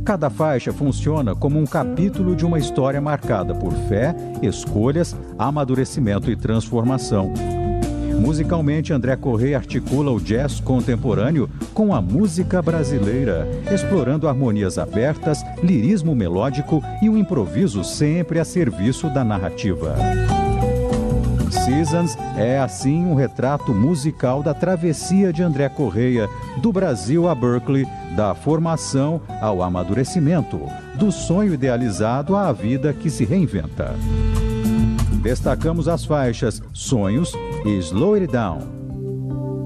Cada faixa funciona como um capítulo de uma história marcada por fé, escolhas, amadurecimento e transformação. Musicalmente, André Correia articula o jazz contemporâneo com a música brasileira, explorando harmonias abertas, lirismo melódico e um improviso sempre a serviço da narrativa. Seasons é, assim, um retrato musical da travessia de André Correia, do Brasil a Berklee, da formação ao amadurecimento, do sonho idealizado à vida que se reinventa. Destacamos as faixas Sonhos e Slow It Down.